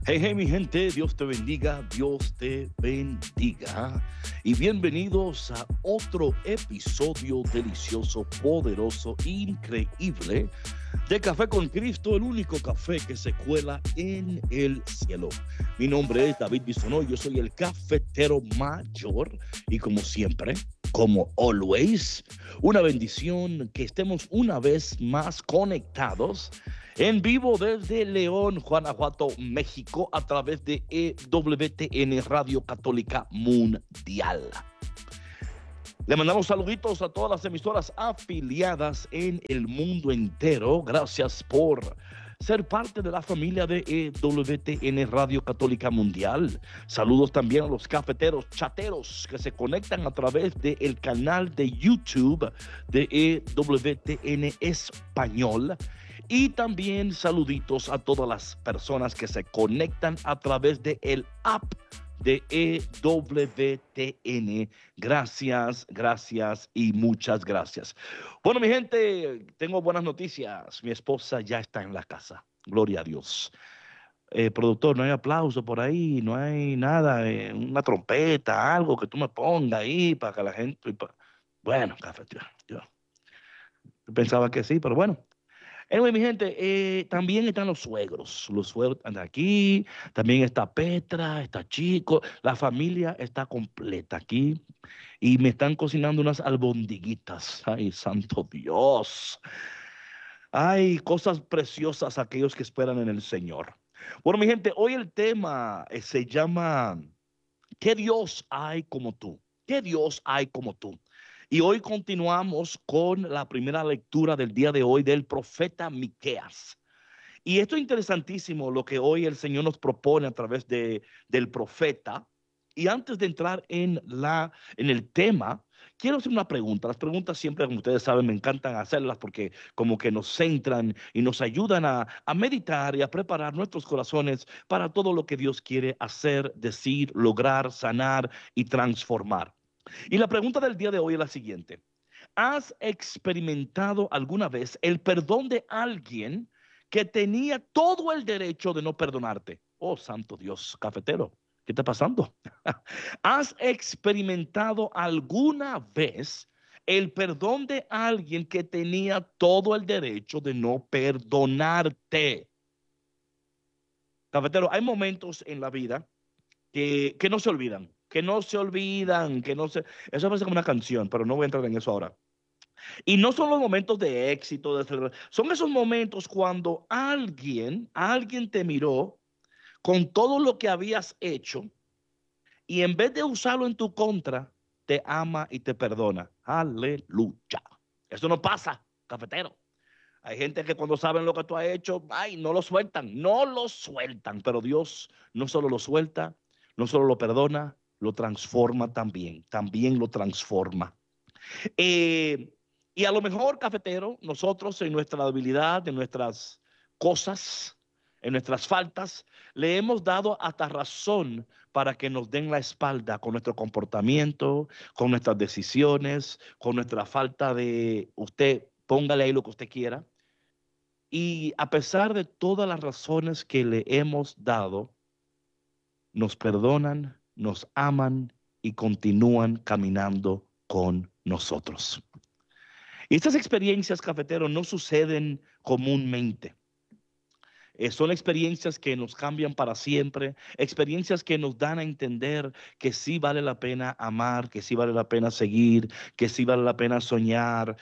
Hey, hey, mi gente, Dios te bendiga, Dios te bendiga. Y bienvenidos a otro episodio delicioso, poderoso, increíble de Café con Cristo, el único café que se cuela en el cielo. Mi nombre es David Bisonó, yo soy el cafetero mayor y como siempre, como always, una bendición que estemos una vez más conectados en vivo desde León, Guanajuato, México, a través de EWTN Radio Católica Mundial. Le mandamos saluditos a todas las emisoras afiliadas en el mundo entero. Gracias por ser parte de la familia de EWTN Radio Católica Mundial. Saludos también a los cafeteros chateros que se conectan a través del canal de YouTube de EWTN Español. Y también saluditos a todas las personas que se conectan a través del app de EWTN. Gracias, gracias y muchas gracias. Bueno, mi gente, tengo buenas noticias. Mi esposa ya está en la casa. Gloria a Dios. Productor, no hay aplauso por ahí, no hay nada, una trompeta, algo que tú me pongas ahí para que la gente... Bueno, café, yo pensaba que sí, pero bueno. Anyway, mi gente, también están los suegros están aquí, también está Petra, está Chico, la familia está completa aquí y me están cocinando unas albondiguitas. Ay, santo Dios. Hay cosas preciosas aquellos que esperan en el Señor. Bueno, mi gente, hoy el tema se llama ¿qué Dios hay como tú? ¿Qué Dios hay como tú? Y hoy continuamos con la primera lectura del día de hoy del profeta Miqueas. Y esto es interesantísimo lo que hoy el Señor nos propone a través del profeta. Y antes de entrar en el tema, quiero hacer una pregunta. Las preguntas siempre, como ustedes saben, me encantan hacerlas porque como que nos centran y nos ayudan a meditar y a preparar nuestros corazones para todo lo que Dios quiere hacer, decir, lograr, sanar y transformar. Y la pregunta del día de hoy es la siguiente. ¿Has experimentado alguna vez el perdón de alguien que tenía todo el derecho de no perdonarte? Oh, santo Dios, cafetero, ¿qué está pasando? ¿Has experimentado alguna vez el perdón de alguien que tenía todo el derecho de no perdonarte? Cafetero, hay momentos en la vida que no se olvidan, que no se olvidan, que no se... Eso parece como una canción, pero no voy a entrar en eso ahora. Y no son los momentos de éxito, de celebración, son esos momentos cuando alguien te miró con todo lo que habías hecho y en vez de usarlo en tu contra, te ama y te perdona. Aleluya. Eso no pasa, cafetero. Hay gente que cuando saben lo que tú has hecho, ay, no lo sueltan, pero Dios no solo lo suelta, no solo lo perdona, lo transforma también lo transforma. Eh, y a lo mejor, cafetero, nosotros en nuestra debilidad, en nuestras cosas, en nuestras faltas, le hemos dado hasta razón para que nos den la espalda con nuestro comportamiento, con nuestras decisiones, con nuestra falta de usted, póngale ahí lo que usted quiera. Y a pesar de todas las razones que le hemos dado, nos perdonan, nos aman y continúan caminando con nosotros. Y estas experiencias, cafeteros, no suceden comúnmente. Son experiencias que nos cambian para siempre, experiencias que nos dan a entender que sí vale la pena amar, que sí vale la pena seguir, que sí vale la pena soñar.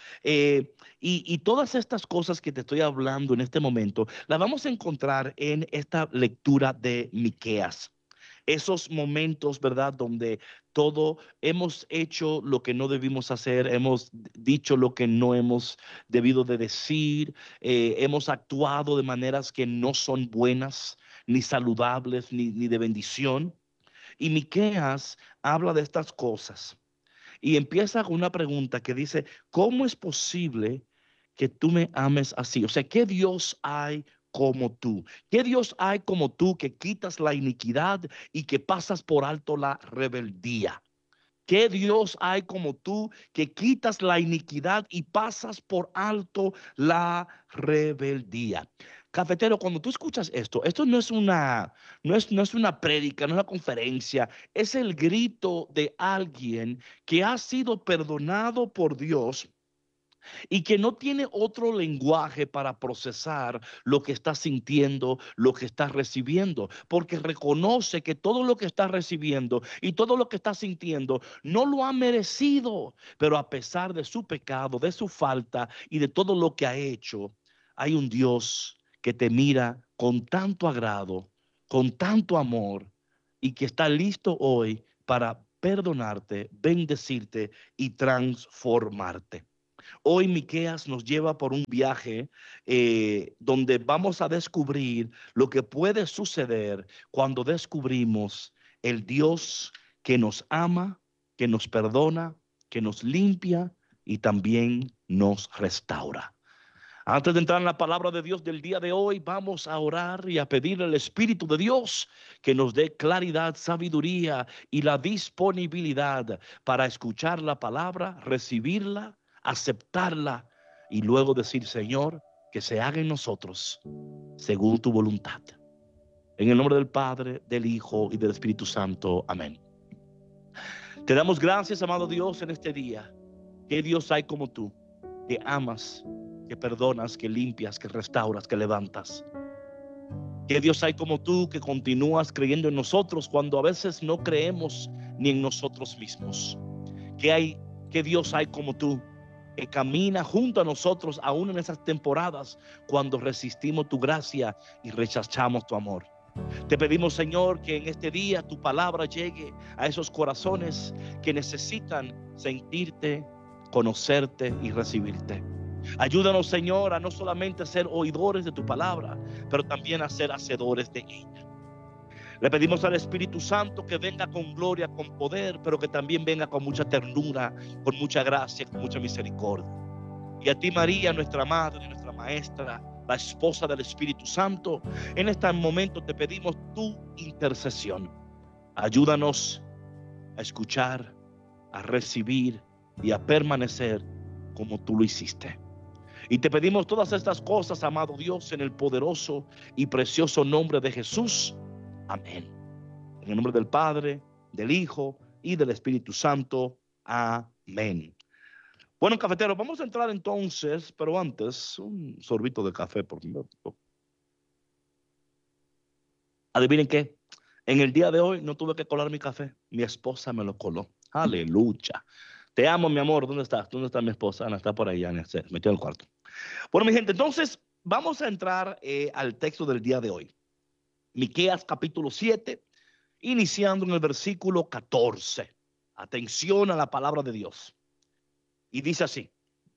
Y todas estas cosas que te estoy hablando en este momento, las vamos a encontrar en esta lectura de Miqueas. Esos momentos, ¿verdad? Donde todo hemos hecho lo que no debimos hacer, hemos dicho lo que no hemos debido de decir, hemos actuado de maneras que no son buenas, ni saludables, ni de bendición. Y Miqueas habla de estas cosas y empieza con una pregunta que dice, ¿cómo es posible que tú me ames así? O sea, ¿qué Dios hay como tú? ¿Qué Dios hay como tú que quitas la iniquidad y que pasas por alto la rebeldía? ¿Qué Dios hay como tú que quitas la iniquidad y pasas por alto la rebeldía? Cafetero, cuando tú escuchas esto no es una prédica, no es una conferencia, es el grito de alguien que ha sido perdonado por Dios y que no tiene otro lenguaje para procesar lo que está sintiendo, lo que está recibiendo, porque reconoce que todo lo que está recibiendo y todo lo que está sintiendo no lo ha merecido, pero a pesar de su pecado, de su falta y de todo lo que ha hecho, hay un Dios que te mira con tanto agrado, con tanto amor y que está listo hoy para perdonarte, bendecirte y transformarte. Hoy Miqueas nos lleva por un viaje donde vamos a descubrir lo que puede suceder cuando descubrimos el Dios que nos ama, que nos perdona, que nos limpia y también nos restaura. Antes de entrar en la palabra de Dios del día de hoy, vamos a orar y a pedirle al Espíritu de Dios que nos dé claridad, sabiduría y la disponibilidad para escuchar la palabra, recibirla, aceptarla y luego decir, Señor, que se haga en nosotros según tu voluntad. En el nombre del Padre, del Hijo y del Espíritu Santo. Amén. Te damos gracias, amado Dios, en este día. ¿Qué Dios hay como tú? Que amas, que perdonas, que limpias, que restauras, que levantas. ¿Qué Dios hay como tú que continúas creyendo en nosotros cuando a veces no creemos ni en nosotros mismos? ¿Qué Dios hay como tú que camina junto a nosotros aún en esas temporadas cuando resistimos tu gracia y rechazamos tu amor? Te pedimos, Señor, que en este día tu palabra llegue a esos corazones que necesitan sentirte, conocerte y recibirte. Ayúdanos, Señor, a no solamente ser oidores de tu palabra, pero también a ser hacedores de ella. Le pedimos al Espíritu Santo que venga con gloria, con poder, pero que también venga con mucha ternura, con mucha gracia, con mucha misericordia. Y a ti, María, nuestra madre, nuestra maestra, la esposa del Espíritu Santo, en este momento te pedimos tu intercesión. Ayúdanos a escuchar, a recibir y a permanecer como tú lo hiciste. Y te pedimos todas estas cosas, amado Dios, en el poderoso y precioso nombre de Jesús. Amén. En el nombre del Padre, del Hijo y del Espíritu Santo. Amén. Bueno, cafeteros, vamos a entrar entonces, pero antes, un sorbito de café, por favor. Adivinen qué, en el día de hoy no tuve que colar mi café, mi esposa me lo coló. Aleluya. Te amo, mi amor. ¿Dónde estás? ¿Dónde está mi esposa? Ana está por ahí, Ana, se metió en el cuarto. Bueno, mi gente, entonces vamos a entrar al texto del día de hoy. Miqueas capítulo 7, iniciando en el versículo 14. Atención a la palabra de Dios. Y dice así: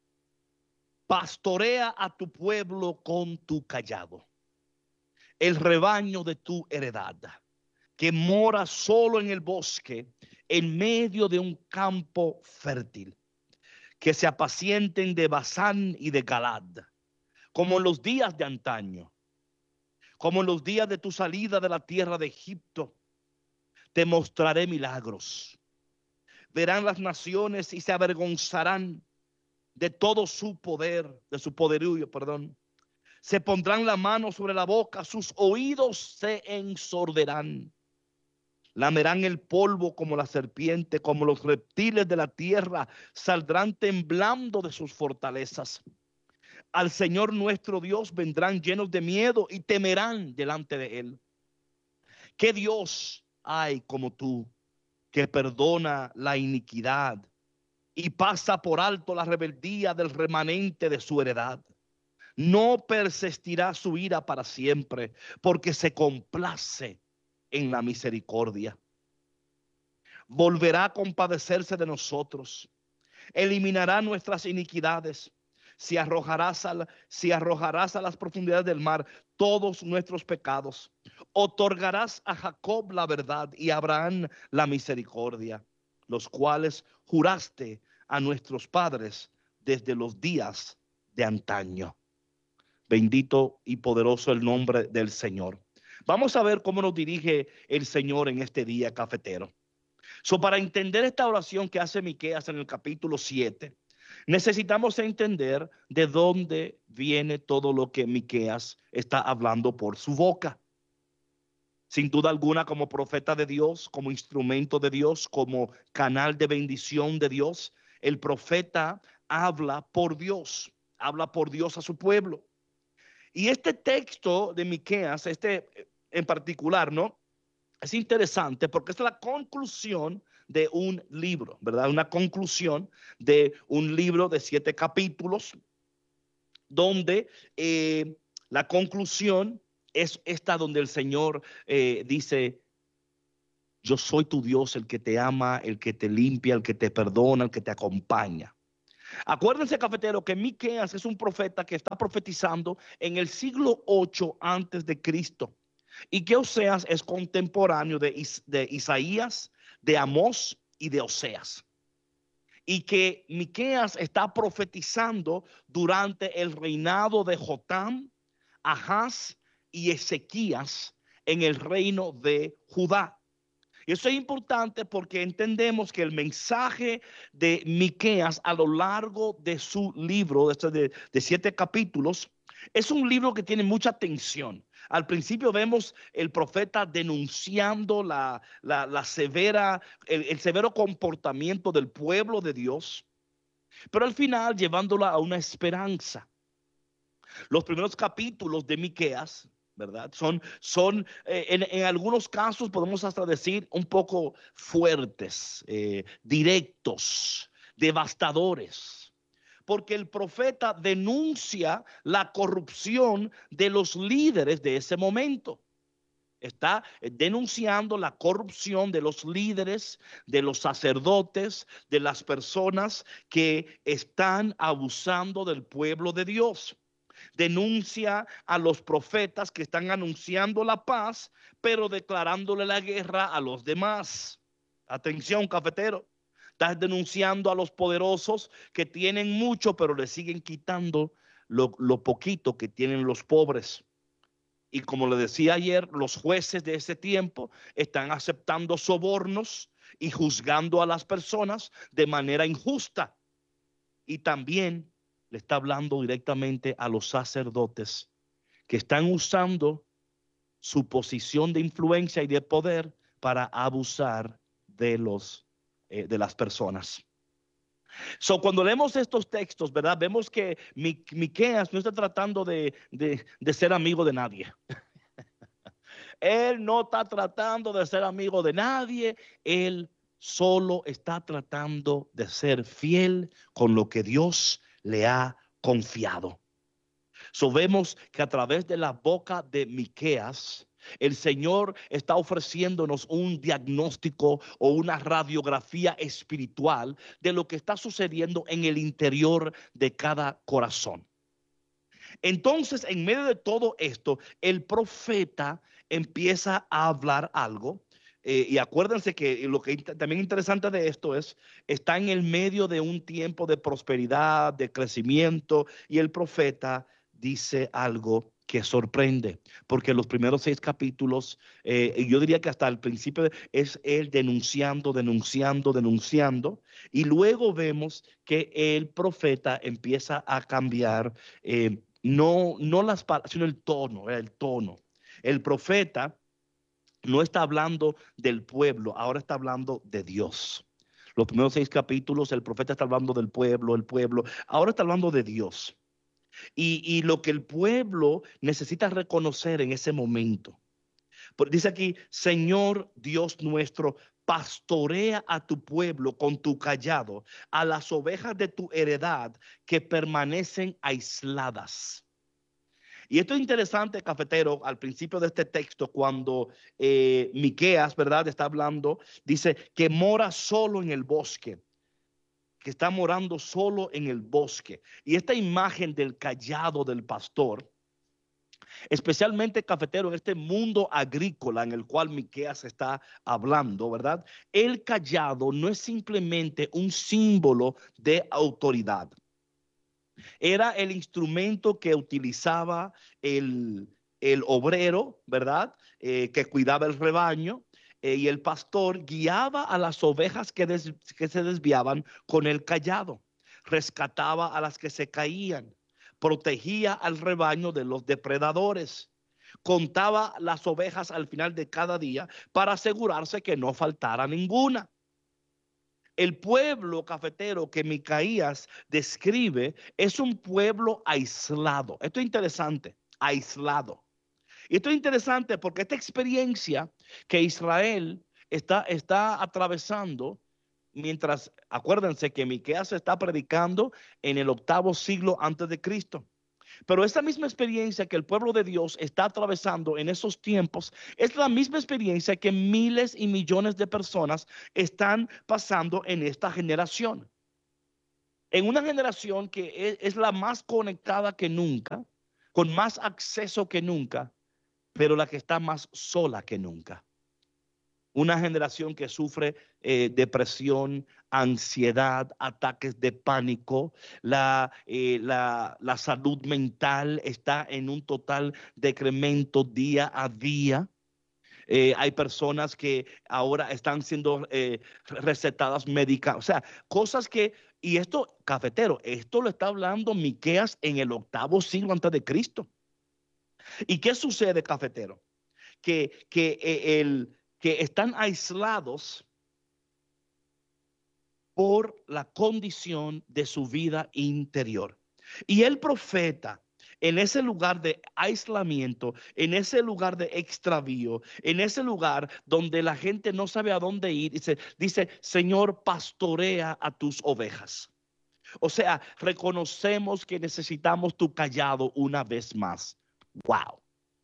pastorea a tu pueblo con tu cayado, el rebaño de tu heredad, que mora solo en el bosque, en medio de un campo fértil, que se apacienten de Basán y de Galad, como en los días de antaño, como en los días de tu salida de la tierra de Egipto. Te mostraré milagros. Verán las naciones y se avergonzarán de todo su poder, de su poderío, perdón. Se pondrán la mano sobre la boca, sus oídos se ensorderán. Lamerán el polvo como la serpiente, como los reptiles de la tierra, saldrán temblando de sus fortalezas. Al Señor nuestro Dios vendrán llenos de miedo y temerán delante de él. ¿Qué Dios hay como tú, que perdona la iniquidad y pasa por alto la rebeldía del remanente de su heredad? No persistirá su ira para siempre, porque se complace en la misericordia. Volverá a compadecerse de nosotros, eliminará nuestras iniquidades. Si arrojarás a las profundidades del mar todos nuestros pecados, otorgarás a Jacob la verdad y a Abraham la misericordia, los cuales juraste a nuestros padres desde los días de antaño. Bendito y poderoso el nombre del Señor. Vamos a ver cómo nos dirige el Señor en este día, cafetero. Para entender esta oración que hace Miqueas en el capítulo 7, necesitamos entender de dónde viene todo lo que Miqueas está hablando por su boca. Sin duda alguna, como profeta de Dios, como instrumento de Dios, como canal de bendición de Dios, el profeta habla por Dios a su pueblo. Y este texto de Miqueas, este en particular, ¿no? Es interesante porque es la conclusión de un libro, ¿verdad? Una conclusión de un libro de 7 capítulos, donde la conclusión es esta, donde el Señor dice: yo soy tu Dios, el que te ama, el que te limpia, el que te perdona, el que te acompaña. Acuérdense, cafetero, que Miqueas es un profeta que está profetizando en el siglo 8 antes de Cristo, y que Oseas es contemporáneo de Isaías, de Amós y de Oseas. Y que Miqueas está profetizando durante el reinado de Jotam, Ahaz y Ezequías en el reino de Judá. Y eso es importante porque entendemos que el mensaje de Miqueas a lo largo de su libro, de 7 capítulos, es un libro que tiene mucha tensión. Al principio vemos el profeta denunciando la severa, el severo comportamiento del pueblo de Dios, pero al final llevándola a una esperanza. Los primeros capítulos de Miqueas, ¿verdad? Son en algunos casos podemos hasta decir un poco fuertes, directos, devastadores, porque el profeta denuncia la corrupción de los líderes de ese momento. Está denunciando la corrupción de los líderes, de los sacerdotes, de las personas que están abusando del pueblo de Dios. Denuncia a los profetas que están anunciando la paz, pero declarándole la guerra a los demás. Atención, cafetero. Estás denunciando a los poderosos que tienen mucho, pero le siguen quitando lo poquito que tienen los pobres. Y como le decía ayer, los jueces de ese tiempo están aceptando sobornos y juzgando a las personas de manera injusta. Y también le está hablando directamente a los sacerdotes que están usando su posición de influencia y de poder para abusar de las personas. Cuando leemos estos textos, ¿verdad? Vemos que Miqueas no está tratando de ser amigo de nadie. Él no está tratando de ser amigo de nadie. Él solo está tratando de ser fiel con lo que Dios le ha confiado. Vemos que a través de la boca de Miqueas, el Señor está ofreciéndonos un diagnóstico o una radiografía espiritual de lo que está sucediendo en el interior de cada corazón. Entonces, en medio de todo esto, el profeta empieza a hablar algo. Y acuérdense que lo que también interesante de esto está en el medio de un tiempo de prosperidad, de crecimiento, y el profeta dice algo que sorprende, porque los primeros 6 capítulos, yo diría que hasta el principio es él denunciando, y luego vemos que el profeta empieza a cambiar, no las palabras, sino el tono, el tono. El profeta no está hablando del pueblo, ahora está hablando de Dios. Los primeros 6 capítulos, el profeta está hablando del pueblo, ahora está hablando de Dios. Y lo que el pueblo necesita reconocer en ese momento. Dice aquí: Señor Dios nuestro, pastorea a tu pueblo con tu cayado, a las ovejas de tu heredad que permanecen aisladas. Y esto es interesante, cafetero, al principio de este texto, cuando Miqueas, ¿verdad?, está hablando, dice que mora solo en el bosque, que está morando solo en el bosque. Y esta imagen del cayado del pastor, especialmente, cafetero, en este mundo agrícola en el cual Miqueas está hablando, ¿verdad? El cayado no es simplemente un símbolo de autoridad. Era el instrumento que utilizaba el obrero, ¿verdad? Que cuidaba el rebaño, y el pastor guiaba a las ovejas que se desviaban con el cayado. rescataba a las que se caían, protegía al rebaño de los depredadores, contaba las ovejas al final de cada día para asegurarse que no faltara ninguna. El pueblo cafetero que Micaías describe es un pueblo aislado. Esto es interesante, aislado. Y esto es interesante porque esta experiencia que Israel está atravesando, mientras, acuérdense que Miqueas está predicando en el 8º siglo antes de Cristo. Pero esa misma experiencia que el pueblo de Dios está atravesando en esos tiempos es la misma experiencia que miles y millones de personas están pasando en esta generación. En una generación que es la más conectada que nunca, con más acceso que nunca, pero la que está más sola que nunca. Una generación que sufre depresión, ansiedad, ataques de pánico. La salud mental está en un total decremento día a día. Hay personas que ahora están siendo recetadas médicas. O sea, cosas que, y esto, cafetero, esto lo está hablando Miqueas en el 8º siglo antes de Cristo. ¿Y qué sucede, cafetero? Que están aislados por la condición de su vida interior. Y el profeta, en ese lugar de aislamiento, en ese lugar de extravío, en ese lugar donde la gente no sabe a dónde ir, dice, Señor, pastorea a tus ovejas. O sea, reconocemos que necesitamos tu cayado una vez más. Wow.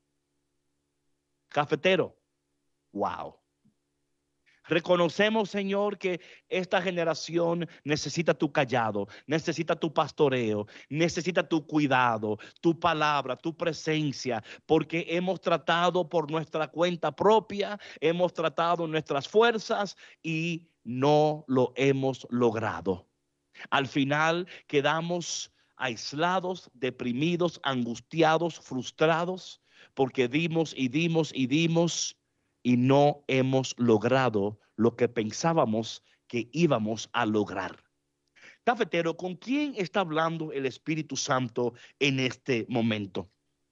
Cafetero, wow. Reconocemos, Señor, que esta generación necesita tu cayado, necesita tu pastoreo, necesita tu cuidado, tu palabra, tu presencia, porque hemos tratado por nuestra cuenta propia, hemos tratado nuestras fuerzas y no lo hemos logrado. Al final quedamos aislados, deprimidos, angustiados, frustrados, porque dimos y dimos y dimos y no hemos logrado lo que pensábamos que íbamos a lograr. Cafetero, ¿con quién está hablando el Espíritu Santo en este momento?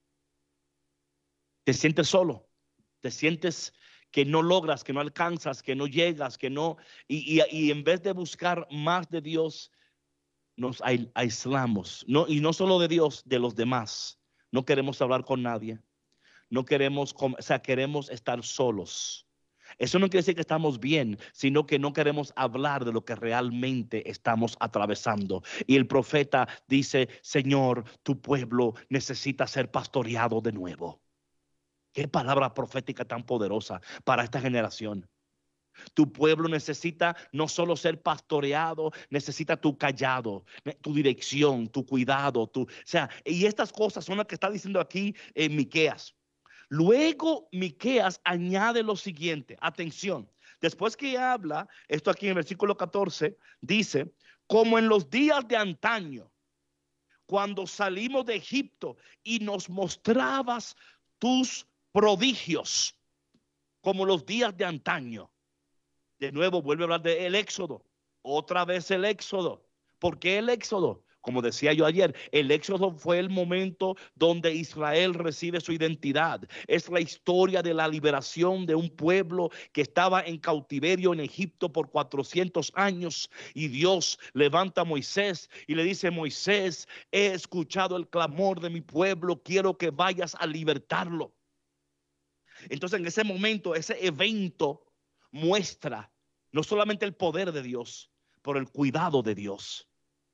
¿Te sientes solo? ¿Te sientes que no logras, que no alcanzas, que no llegas, que no, y en vez de buscar más de Dios, nos aislamos, no, y no solo de Dios, de los demás? No queremos hablar con nadie, no queremos, o sea, queremos estar solos. Eso no quiere decir que estamos bien, sino que no queremos hablar de lo que realmente estamos atravesando. Y el profeta dice, Señor, tu pueblo necesita ser pastoreado de nuevo. Qué palabra profética tan poderosa para esta generación. Tu pueblo necesita no solo ser pastoreado, necesita tu cayado, tu dirección, tu cuidado, o sea, y estas cosas son las que está diciendo aquí en Miqueas. Luego Miqueas añade lo siguiente, atención, después que habla, esto aquí en el versículo 14, dice, como en los días de antaño, cuando salimos de Egipto y nos mostrabas tus prodigios, como los días de antaño. De nuevo vuelve a hablar del éxodo, otra vez el éxodo. ¿Por qué el éxodo? Como decía yo ayer, el éxodo fue el momento donde Israel recibe su identidad. Es la historia de la liberación de un pueblo que estaba en cautiverio en Egipto por 400 años. Y Dios levanta a Moisés y le dice, Moisés, he escuchado el clamor de mi pueblo, quiero que vayas a libertarlo. Entonces en ese momento, ese evento muestra no solamente el poder de Dios, pero el cuidado de Dios.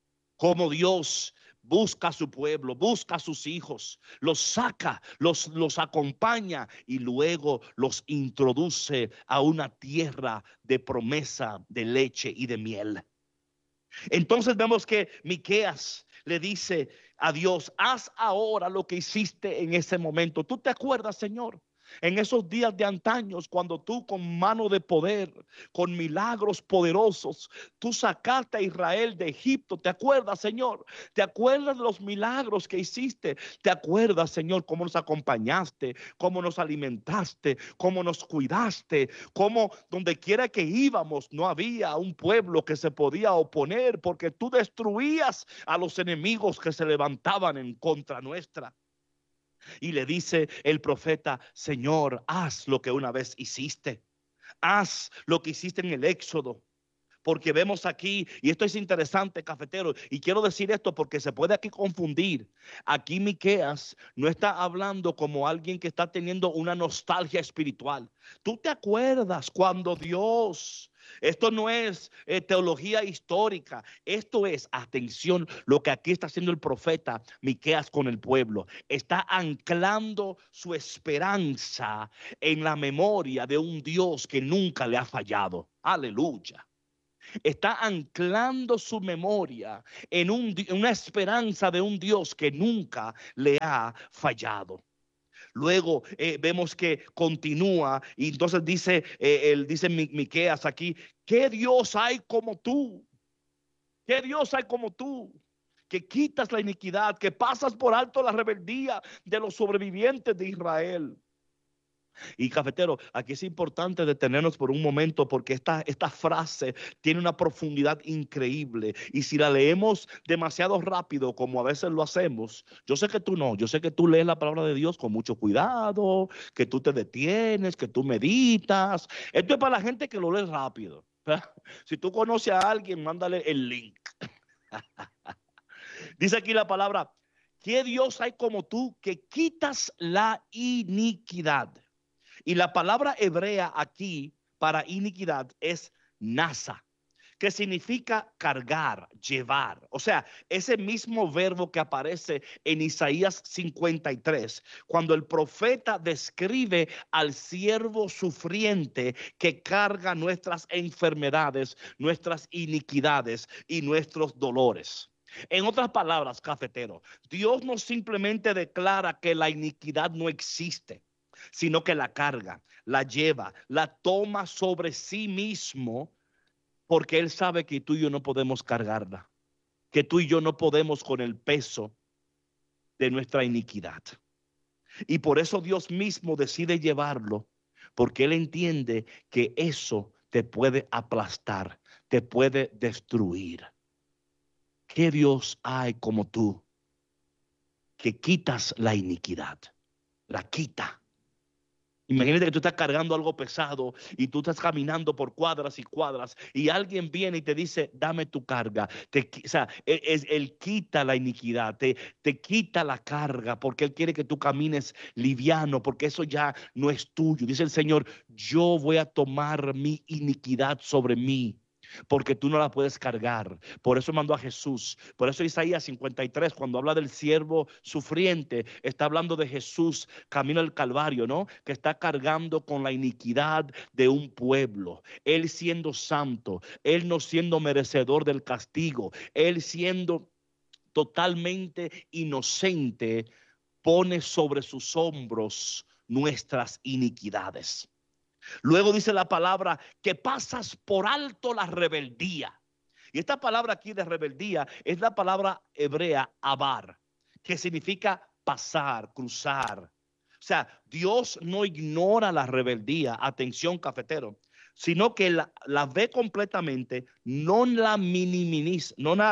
Cómo Dios busca a su pueblo, busca a sus hijos, los saca, los acompaña y luego los introduce a una tierra de promesa, de leche y de miel. Entonces vemos que Miqueas le dice a Dios, haz ahora lo que hiciste en ese momento. ¿Tú te acuerdas, Señor? En esos días de antaños, cuando tú con mano de poder, con milagros poderosos, tú sacaste a Israel de Egipto. ¿Te acuerdas, Señor? ¿Te acuerdas de los milagros que hiciste? ¿Te acuerdas, Señor, cómo nos acompañaste, cómo nos alimentaste, cómo nos cuidaste, cómo donde quiera que íbamos no había un pueblo que se podía oponer porque tú destruías a los enemigos que se levantaban en contra nuestra? Y le dice el profeta: Señor, haz lo que una vez hiciste. Haz lo que hiciste en el Éxodo. Porque vemos aquí, y esto es interesante, cafetero, y quiero decir esto porque se puede aquí confundir. Aquí Miqueas no está hablando como alguien que está teniendo una nostalgia espiritual. ¿Tú te acuerdas cuando Dios... Esto no es teología histórica, esto es, atención, lo que aquí está haciendo el profeta Miqueas con el pueblo. Está anclando su esperanza en la memoria de un Dios que nunca le ha fallado. Aleluya. Está anclando su memoria en una esperanza de un Dios que nunca le ha fallado. Luego vemos que continúa y entonces dice, él dice Miqueas aquí: ¿qué Dios hay como tú? ¿Qué Dios hay como tú? Que quitas la iniquidad, que pasas por alto la rebeldía de los sobrevivientes de Israel. Y cafetero, aquí es importante detenernos por un momento porque esta frase tiene una profundidad increíble. Y si la leemos demasiado rápido, como a veces lo hacemos, yo sé que tú no, yo sé que tú lees la palabra de Dios con mucho cuidado, que tú te detienes, que tú meditas. Esto es para la gente que lo lee rápido. Si tú conoces a alguien, mándale el link. Dice aquí la palabra: ¿qué Dios hay como tú que quitas la iniquidad? Y la palabra hebrea aquí para iniquidad es nasa, que significa cargar, llevar. O sea, ese mismo verbo que aparece en Isaías 53, cuando el profeta describe al siervo sufriente que carga nuestras enfermedades, nuestras iniquidades y nuestros dolores. En otras palabras, cafetero, Dios no simplemente declara que la iniquidad no existe, sino que la carga, la lleva, la toma sobre sí mismo, porque Él sabe que tú y yo no podemos cargarla, que tú y yo no podemos con el peso de nuestra iniquidad. Y por eso Dios mismo decide llevarlo, porque Él entiende que eso te puede aplastar, te puede destruir. ¿Qué Dios hay como tú que quitas la iniquidad? La quita. Imagínate que tú estás cargando algo pesado y tú estás caminando por cuadras y cuadras y alguien viene y te dice: dame tu carga. O sea, él quita la iniquidad, te quita la carga porque Él quiere que tú camines liviano, porque eso ya no es tuyo. Dice el Señor: yo voy a tomar mi iniquidad sobre mí, porque tú no la puedes cargar. Por eso mandó a Jesús. Por eso Isaías 53, cuando habla del siervo sufriente, está hablando de Jesús camino al Calvario, ¿no? Que está cargando con la iniquidad de un pueblo. Él siendo santo, Él no siendo merecedor del castigo, Él siendo totalmente inocente, pone sobre sus hombros nuestras iniquidades. Luego dice la palabra que pasas por alto la rebeldía. Y esta palabra aquí de rebeldía es la palabra hebrea abar, que significa pasar, cruzar. O sea, Dios no ignora la rebeldía, atención cafetero, sino que la ve completamente, no la minimiza,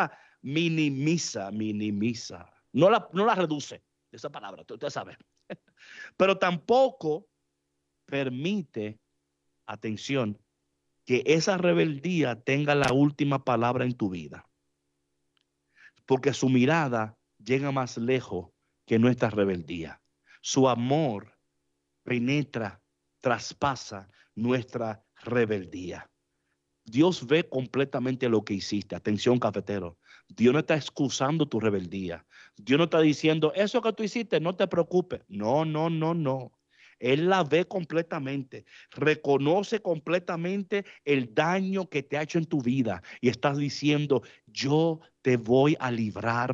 no la reduce, esa palabra, usted sabe, pero tampoco permite, atención, que esa rebeldía tenga la última palabra en tu vida, porque su mirada llega más lejos que nuestra rebeldía. Su amor penetra, traspasa nuestra rebeldía. Dios ve completamente lo que hiciste. Atención, cafetero. Dios no está excusando tu rebeldía. Dios no está diciendo: eso que tú hiciste, no te preocupes. No, no, no, no. Él la ve completamente, reconoce completamente el daño que te ha hecho en tu vida y estás diciendo: yo te voy a librar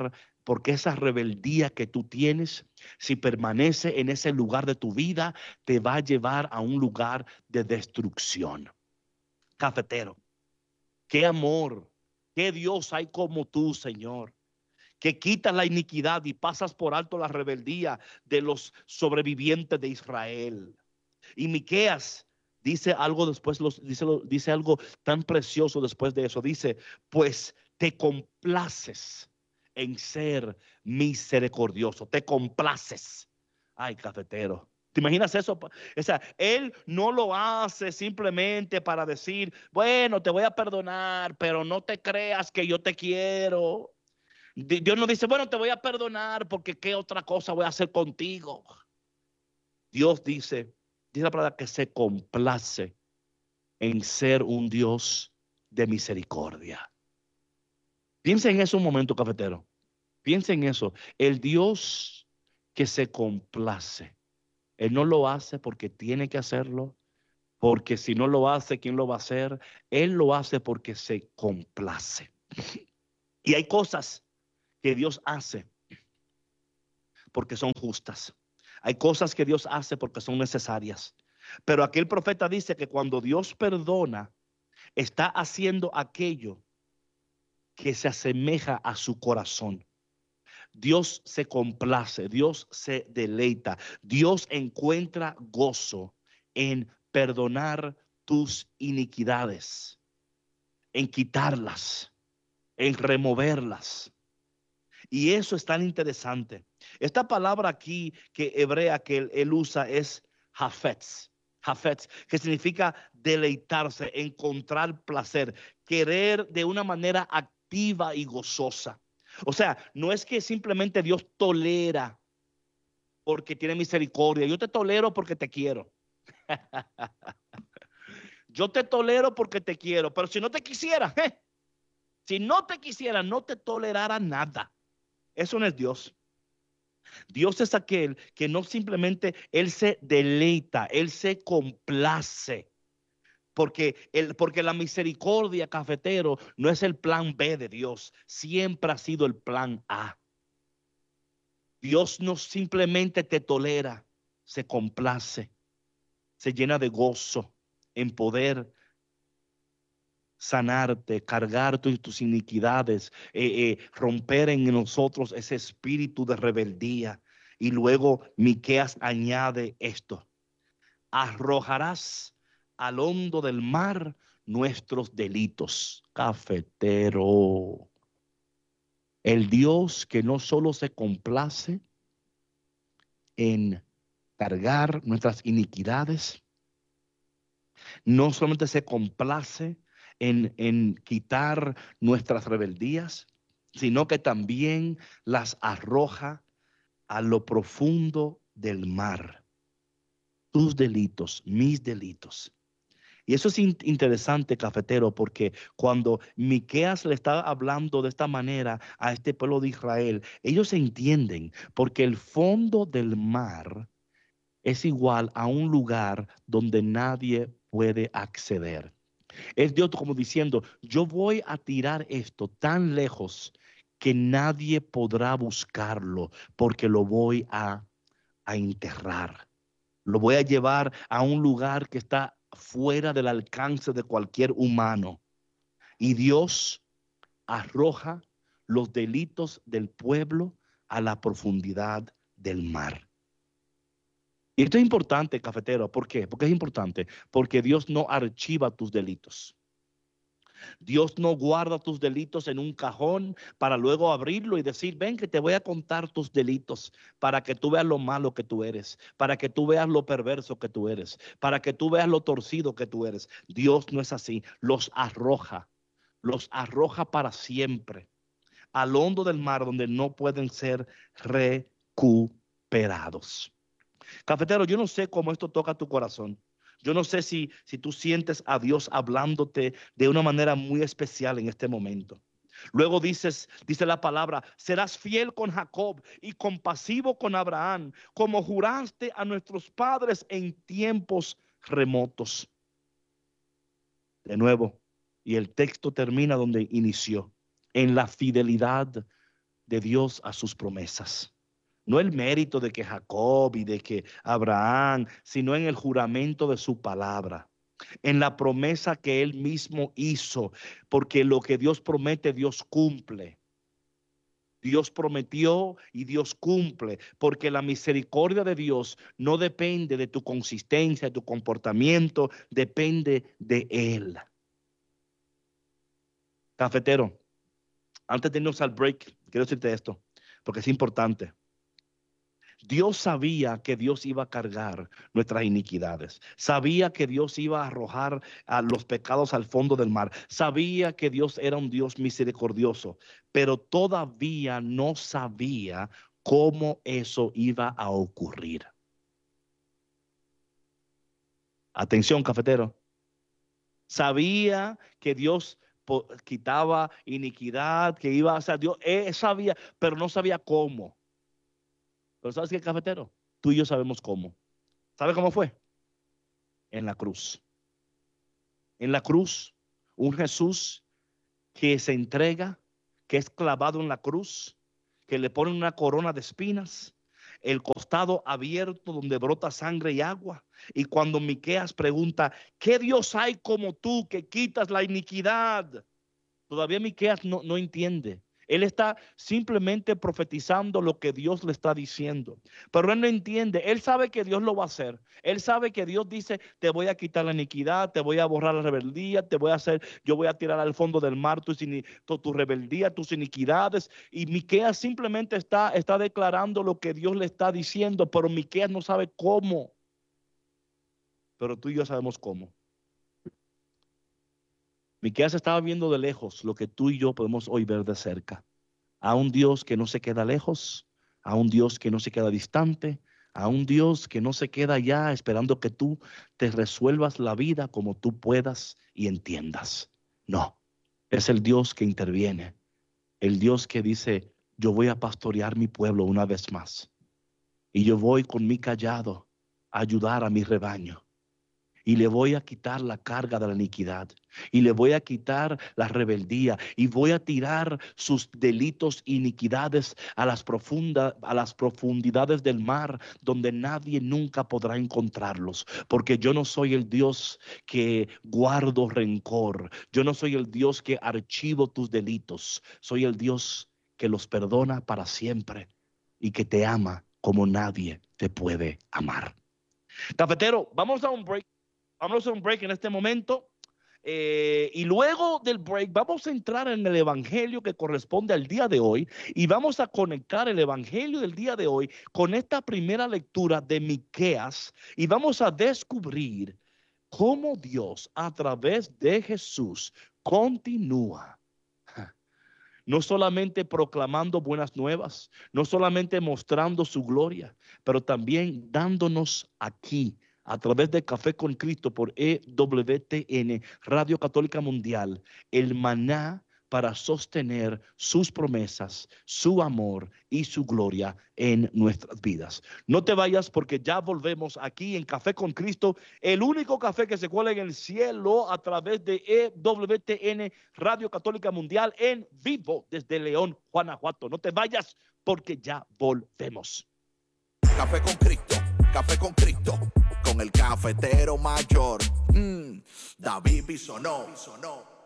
Porque esa rebeldía que tú tienes, si permanece en ese lugar de tu vida, te va a llevar a un lugar de destrucción. Cafetero, qué amor, qué Dios hay como tú, Señor, que quitas la iniquidad y pasas por alto la rebeldía de los sobrevivientes de Israel. Y Miqueas dice algo después, dice algo tan precioso después de eso. Dice, pues te complaces en ser misericordioso, te complaces. Ay, cafetero. ¿Te imaginas eso? O sea, él no lo hace simplemente para decir, bueno, te voy a perdonar, pero no te creas que yo te quiero. Dios no dice, bueno, te voy a perdonar porque qué otra cosa voy a hacer contigo. Dios dice la palabra que se complace en ser un Dios de misericordia. Piensa en eso un momento, cafetero. Piensa en eso. El Dios que se complace. Él no lo hace porque tiene que hacerlo, porque si no lo hace, ¿quién lo va a hacer? Él lo hace porque se complace. Y hay cosas que Dios hace porque son justas. Hay cosas que Dios hace porque son necesarias. Pero aquí el profeta dice que cuando Dios perdona, está haciendo aquello que se asemeja a su corazón. Dios se complace, Dios se deleita, Dios encuentra gozo en perdonar tus iniquidades, en quitarlas, en removerlas. Y eso es tan interesante. Esta palabra aquí que hebrea que él usa es hafetz. Hafetz, que significa deleitarse, encontrar placer, querer de una manera activa y gozosa. O sea, no es que simplemente Dios tolera porque tiene misericordia. Yo te tolero porque te quiero. Yo te tolero porque te quiero. Pero si no te quisiera, si no te quisiera, no te tolerara nada. Eso no es Dios. Dios es aquel que no simplemente Él se deleita, Él se complace. Porque la misericordia, cafetero, no es el plan B de Dios, siempre ha sido el plan A. Dios no simplemente te tolera, se complace, se llena de gozo en poder sanarte, cargar tus iniquidades, romper en nosotros ese espíritu de rebeldía. Y luego Miqueas añade esto: arrojarás al hondo del mar nuestros delitos. Cafetero, el Dios que no solo se complace en cargar nuestras iniquidades, no solamente se complace en quitar nuestras rebeldías, sino que también las arroja a lo profundo del mar. Tus delitos, mis delitos. Y eso es interesante, cafetero, porque cuando Miqueas le está hablando de esta manera a este pueblo de Israel, ellos entienden, porque el fondo del mar es igual a un lugar donde nadie puede acceder. Es Dios como diciendo, yo voy a tirar esto tan lejos que nadie podrá buscarlo porque lo voy a enterrar. Lo voy a llevar a un lugar que está fuera del alcance de cualquier humano. Y Dios arroja los delitos del pueblo a la profundidad del mar. Y esto es importante, cafetero. ¿Por qué? Porque es importante. Porque Dios no archiva tus delitos. Dios no guarda tus delitos en un cajón para luego abrirlo y decir, ven que te voy a contar tus delitos para que tú veas lo malo que tú eres, para que tú veas lo perverso que tú eres, para que tú veas lo torcido que tú eres. Dios no es así, los arroja para siempre al hondo del mar donde no pueden ser recuperados. Cafetero, yo no sé cómo esto toca tu corazón. Yo no sé si tú sientes a Dios hablándote de una manera muy especial en este momento. Luego dice la palabra, serás fiel con Jacob y compasivo con Abraham, como juraste a nuestros padres en tiempos remotos. De nuevo, y el texto termina donde inició, en la fidelidad de Dios a sus promesas. No el mérito de que Jacob y de que Abraham, sino en el juramento de su palabra, en la promesa que él mismo hizo, porque lo que Dios promete, Dios cumple. Dios prometió y Dios cumple, porque la misericordia de Dios no depende de tu consistencia, de tu comportamiento, depende de Él. Cafetero, antes de irnos al break, quiero decirte esto, porque es importante. Dios sabía que Dios iba a cargar nuestras iniquidades. Sabía que Dios iba a arrojar a los pecados al fondo del mar. Sabía que Dios era un Dios misericordioso, pero todavía no sabía cómo eso iba a ocurrir. Atención, cafetero. Sabía que Dios quitaba iniquidad, que iba a ser Dios. Sabía, pero no sabía cómo. Pero ¿sabes qué, cafetero? Tú y yo sabemos cómo. ¿Sabe cómo fue? En la cruz. En la cruz, un Jesús que se entrega, que es clavado en la cruz, que le ponen una corona de espinas, el costado abierto donde brota sangre y agua. Y cuando Miqueas pregunta, ¿qué Dios hay como tú que quitas la iniquidad? Todavía Miqueas no entiende. Él está simplemente profetizando lo que Dios le está diciendo. Pero él no entiende. Él sabe que Dios lo va a hacer. Él sabe que Dios dice, te voy a quitar la iniquidad, te voy a borrar la rebeldía, yo voy a tirar al fondo del mar tu rebeldía, tus iniquidades. Y Miqueas simplemente está declarando lo que Dios le está diciendo, pero Miqueas no sabe cómo. Pero tú y yo sabemos cómo. Miqueas estaba viendo de lejos lo que tú y yo podemos hoy ver de cerca. A un Dios que no se queda lejos, a un Dios que no se queda distante, a un Dios que no se queda allá esperando que tú te resuelvas la vida como tú puedas y entiendas. No, es el Dios que interviene, el Dios que dice, yo voy a pastorear mi pueblo una vez más. Y yo voy con mi cayado a ayudar a mi rebaño. Y le voy a quitar la carga de la iniquidad. Y le voy a quitar la rebeldía. Y voy a tirar sus delitos e iniquidades a las profundidades del mar, donde nadie nunca podrá encontrarlos. Porque yo no soy el Dios que guardo rencor. Yo no soy el Dios que archivo tus delitos. Soy el Dios que los perdona para siempre y que te ama como nadie te puede amar. Cafetero, vamos a un break. Vamos a un break en este momento y luego del break vamos a entrar en el evangelio que corresponde al día de hoy y vamos a conectar el evangelio del día de hoy con esta primera lectura de Miqueas y vamos a descubrir cómo Dios a través de Jesús continúa no solamente proclamando buenas nuevas, no solamente mostrando su gloria, pero también dándonos aquí a través de Café con Cristo por EWTN, Radio Católica Mundial, el maná para sostener sus promesas, su amor y su gloria en nuestras vidas. No te vayas porque ya volvemos aquí en Café con Cristo, el único café que se cuela en el cielo a través de EWTN, Radio Católica Mundial, en vivo desde León, Guanajuato. No te vayas porque ya volvemos. Café con Cristo, con el cafetero mayor, David Bisonó.